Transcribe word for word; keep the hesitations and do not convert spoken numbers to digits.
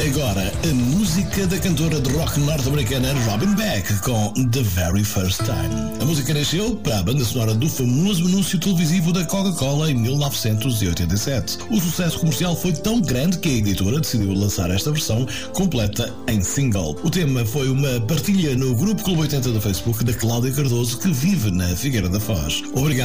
Agora, a música da cantora de rock norte-americana Robin Beck com The Very First Time. A música nasceu para a banda sonora do famoso anúncio televisivo da Coca-Cola em mil novecentos e oitenta e sete. O sucesso comercial foi tão grande que a editora decidiu lançar esta versão completa em single. O tema foi uma partilha no grupo Clube oitenta do Facebook da Cláudia Cardoso, que vive na Figueira da Foz. Obrigado